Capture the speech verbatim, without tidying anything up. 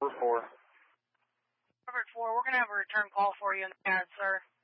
Robert four. Robert four, we're going to have a return call for you in the ad, sir.